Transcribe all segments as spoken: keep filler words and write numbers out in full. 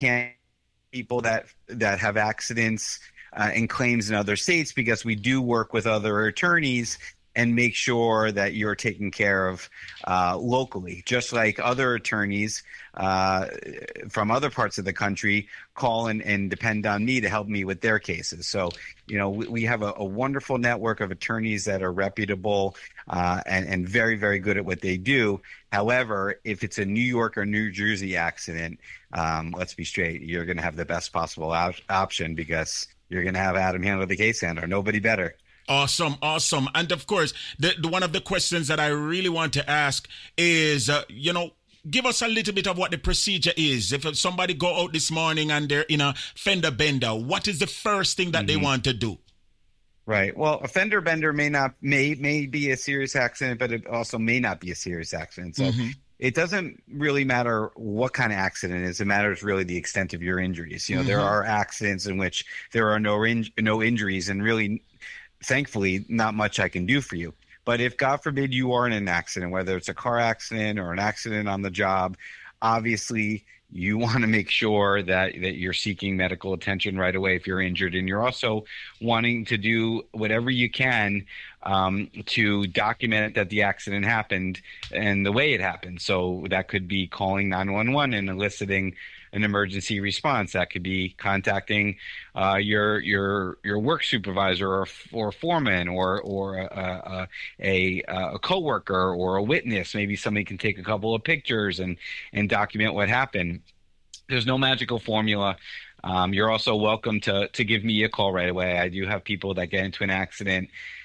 can people that that have accidents uh, and claims in other states, because we do work with other attorneys and make sure that you're taken care of uh, locally, just like other attorneys uh, from other parts of the country call and, and depend on me to help me with their cases. So, you know, we, we have a, a wonderful network of attorneys that are reputable uh, and, and very, very good at what they do. However, if it's a New York or New Jersey accident, um, let's be straight, you're going to have the best possible op- option because you're going to have Adam handle the case handler. Nobody better. Awesome, awesome. And of course, the, the one of the questions that I really want to ask is, uh, you know, give us a little bit of what the procedure is. If somebody go out this morning and they're in a fender bender, what is the first thing that mm-hmm. they want to do? Right. Well, a fender bender may not may may be a serious accident, but it also may not be a serious accident. So mm-hmm. it doesn't really matter what kind of accident it is. It matters really the extent of your injuries. You know, mm-hmm. there are accidents in which there are no in, no injuries, and really, thankfully, not much I can do for you. But if, God forbid, you are in an accident, whether it's a car accident or an accident on the job, obviously you want to make sure that, that you're seeking medical attention right away if you're injured. And you're also wanting to do whatever you can um, to document that the accident happened and the way it happened. So that could be calling nine one one and eliciting an emergency response. That could be contacting uh, your your your work supervisor or or foreman or or a a, a, a coworker or a witness. Maybe somebody can take a couple of pictures and and document what happened. There's no magical formula. Um, you're also welcome to to give me a call right away. I do have people that get into an accident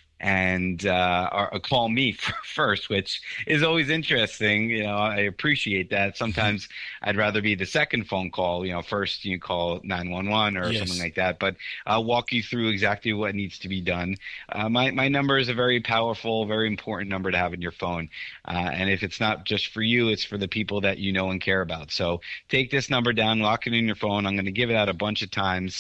and uh, or call me first, which is always interesting. You know, I appreciate that. Sometimes I'd rather be the second phone call. You know, first you call nine one one or yes. something like that. But I'll walk you through exactly what needs to be done. Uh, my my number is a very powerful, very important number to have in your phone. Uh, and if it's not just for you, it's for the people that you know and care about. So take this number down, lock it in your phone. I'm going to give it out a bunch of times,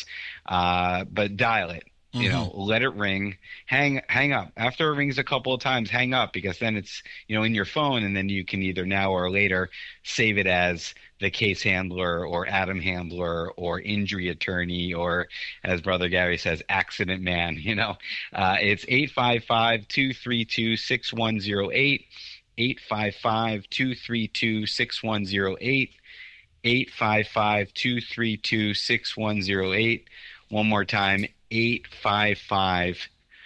uh, but dial it. You know, mm-hmm. let it ring, hang hang up. After it rings a couple of times, hang up, because then it's, you know, in your phone, and then you can either now or later save it as the case handler or Adam handler or injury attorney or, as Brother Gary says, accident man. You know, uh, it's eight five five, two three two, six one zero eight, eight five five, two three two, six one zero eight, eight five five, two three two, six one zero eight. One more time, eight five five,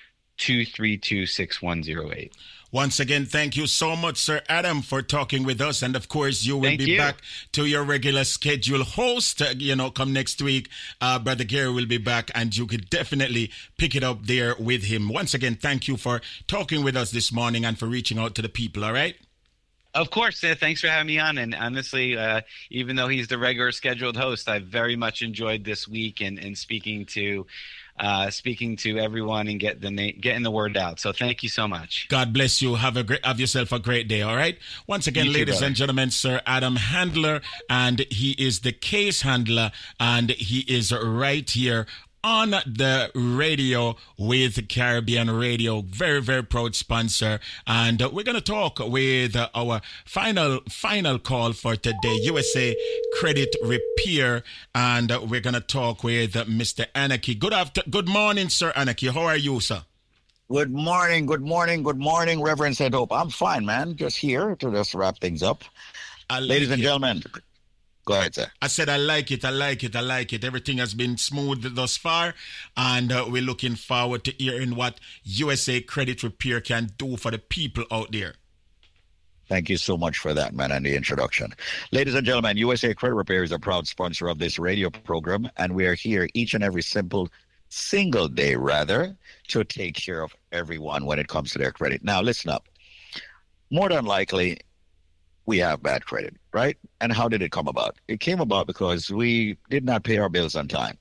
two three two, six one zero eight. Once again, thank you so much, Sir Adam, for talking with us. And of course, you will thank be you. back to your regular schedule host. Uh, you know, come next week, uh, Brother Gary will be back, and you could definitely pick it up there with him. Once again, thank you for talking with us this morning and for reaching out to the people, all right? Of course. Uh, thanks for having me on. And honestly, uh, even though he's the regular scheduled host, I've very much enjoyed this week and, and speaking to uh, speaking to everyone and get the na- getting the word out. So thank you so much. God bless you. Have a great, have yourself a great day. All right. Once again, You too, ladies brother. and gentlemen, Sir Adam Handler, and he is the case handler, and he is right here on the radio with Caribbean Radio. Very, very proud sponsor. And uh, we're going to talk with uh, our final, final call for today, U S A Credit Repair. And uh, we're going to talk with uh, Mister Anarchy. Good after, good morning, Sir Anarchy. How are you, sir? Good morning, good morning, good morning, Reverend Saint Hope. I'm fine, man. Just here to just wrap things up. I like Ladies and it. gentlemen, go ahead, sir. I said I like it, I like it, I like it. Everything has been smooth thus far, and uh, we're looking forward to hearing what U S A Credit Repair can do for the people out there. Thank you so much for that, man, and the introduction. Ladies and gentlemen, U S A Credit Repair is a proud sponsor of this radio program, and we are here each and every simple single day, rather, to take care of everyone when it comes to their credit. Now, listen up. More than likely, we have bad credit, right? And how did it come about? It came about because we did not pay our bills on time.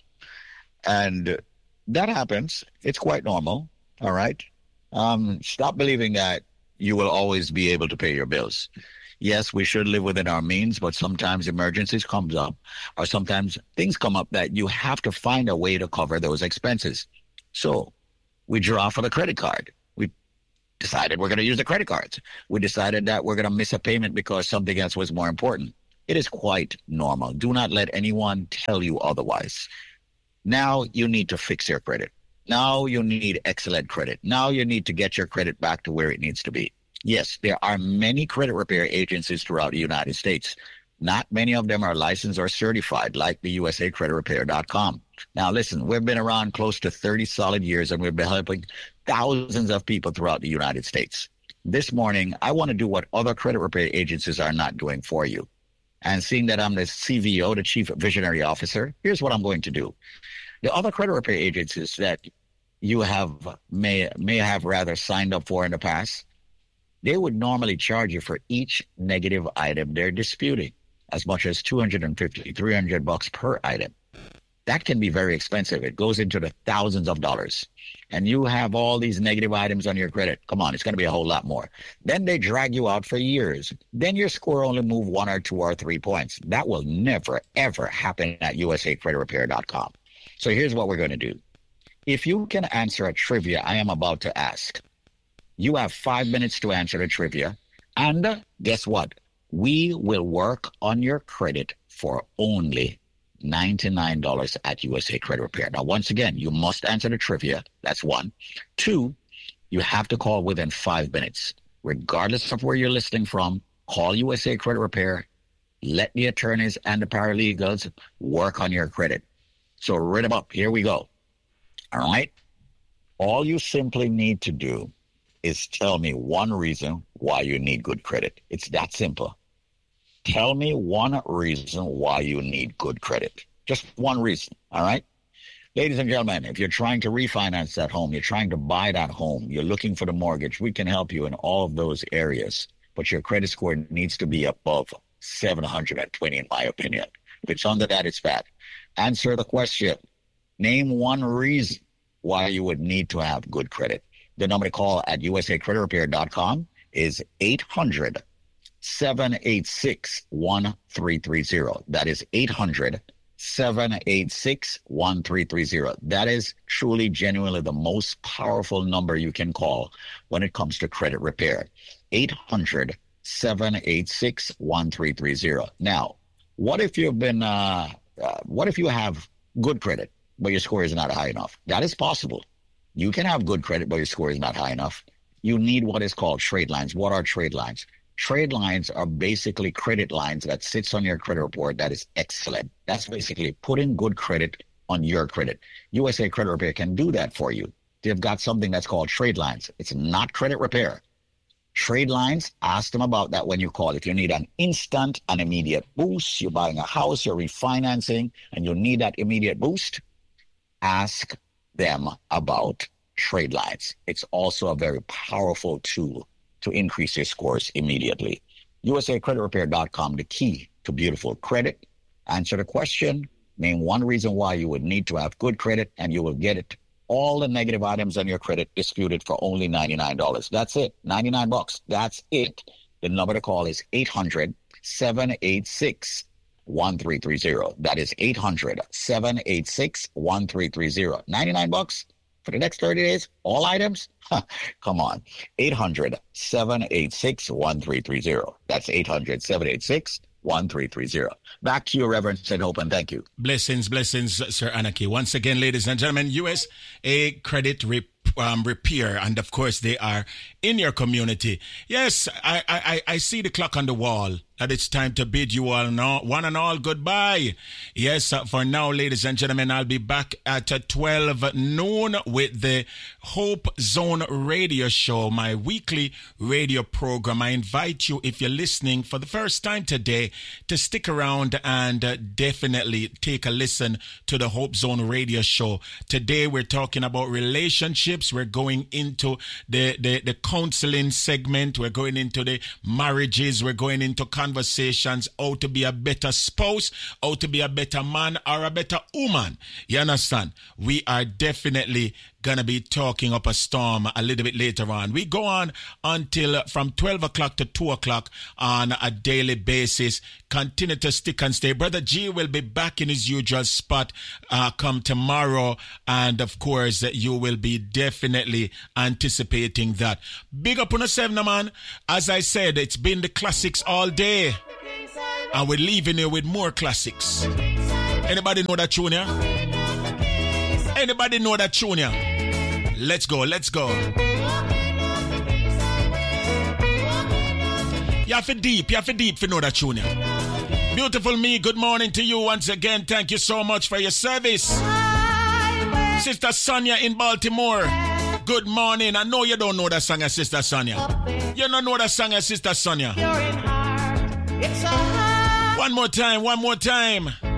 And that happens. It's quite normal, all right? Um, stop believing that you will always be able to pay your bills. Yes, we should live within our means, but sometimes emergencies comes up, or sometimes things come up that you have to find a way to cover those expenses. So we draw for the credit card. We decided we're going to use the credit cards. We decided that we're going to miss a payment because something else was more important. It is quite normal. Do not let anyone tell you otherwise. Now you need to fix your credit. Now you need excellent credit. Now you need to get your credit back to where it needs to be. Yes, there are many credit repair agencies throughout the United States. Not many of them are licensed or certified like the U S A Credit Repair dot com. Now, listen, we've been around close to thirty solid years, and we've been helping thousands of people throughout the United States. This morning, I want to do what other credit repair agencies are not doing for you. And seeing that I'm the C V O, the Chief Visionary Officer, here's what I'm going to do. The other credit repair agencies that you have may may have rather signed up for in the past, they would normally charge you for each negative item they're disputing, as much as two hundred fifty, three hundred bucks per item. That can be very expensive. It goes into the thousands of dollars. And you have all these negative items on your credit. Come on, it's going to be a whole lot more. Then they drag you out for years. Then your score only move one or two or three points. That will never, ever happen at U S A Credit Repair dot com. So here's what we're going to do. If you can answer a trivia I am about to ask, you have five minutes to answer the trivia. And uh, guess what? We will work on your credit for only ninety-nine dollars at U S A Credit Repair. Now, once again, you must answer the trivia. That's one. Two, you have to call within five minutes. Regardless of where you're listening from, call U S A Credit Repair. Let the attorneys and the paralegals work on your credit. So read them up. Here we go. All right? All you simply need to do is tell me one reason why you need good credit. It's that simple. Tell me one reason why you need good credit. Just one reason, all right? Ladies and gentlemen, if you're trying to refinance that home, you're trying to buy that home, you're looking for the mortgage, we can help you in all of those areas. But your credit score needs to be above seven hundred twenty, in my opinion. If it's under that, it's bad. Answer the question. Name one reason why you would need to have good credit. The number to call at U S A Credit Repair dot com is eight hundred, seven eight six, one three three zero. That is eight hundred, seven eight six, one three three zero. That is truly, genuinely the most powerful number you can call when it comes to credit repair. eight hundred, seven eight six, one three three zero. Now, what if you've been, uh, uh, what if you have good credit, but your score is not high enough? That is possible. You can have good credit, but your score is not high enough. You need what is called trade lines. What are trade lines? Trade lines are basically credit lines that sits on your credit report that is excellent. That's basically putting good credit on your credit. U S A Credit Repair can do that for you. They've got something that's called trade lines. It's not credit repair. Trade lines, ask them about that when you call. If you need an instant, an immediate boost, you're buying a house, you're refinancing, and you need that immediate boost, ask them about trade lines. It's also a very powerful tool to increase your scores immediately. U S A Credit Repair dot com, the key to beautiful credit. Answer the question, name one reason why you would need to have good credit, and you will get it. All the negative items on your credit disputed for only ninety-nine dollars. That's it, ninety-nine bucks. That's it. The number to call is eight hundred, seven eight six, one three three zero. That is eight hundred, seven eight six, one three three zero. ninety-nine bucks for the next thirty days, all items? Huh, come on. eight hundred, seven eight six, one three three zero. That's eight hundred, seven eight six, one three three zero. Back to you, Reverend Saint Hope, and thank you. Blessings, blessings, Sir Anarchy. Once again, ladies and gentlemen, U S A Credit Repair. Um, repair, and of course they are in your community. Yes, I, I I see the clock on the wall that it's time to bid you all now, one and all goodbye. Yes, uh, for now, ladies and gentlemen, I'll be back at uh, twelve noon with the Hope Zone Radio Show, my weekly radio program. I invite you, if you're listening for the first time today, to stick around and uh, definitely take a listen to the Hope Zone Radio Show. Today we're talking about relationships. We're going into the, the, the counseling segment. We're going into the marriages. We're going into conversations, how to be a better spouse, how to be a better man or a better woman. You understand? We are definitely going to be talking up a storm a little bit later on. We go on until from twelve o'clock to two o'clock on a daily basis. Continue to stick and stay. Brother G will be back in his usual spot uh, come tomorrow. And of course, you will be definitely anticipating that. Big up on the seven, man. As I said, it's been the classics all day. And we're leaving you with more classics. Anybody know that tune, yeah? Anybody know that tune, yeah? Let's go, let's go. You have to deep, you have to deep for know that tune, yeah? Beautiful me, good morning to you once again. Thank you so much for your service. Sister Sonia in Baltimore, good morning. I know you don't know that song, Sister Sonia. You don't know that song, Sister Sonia. One more time, one more time.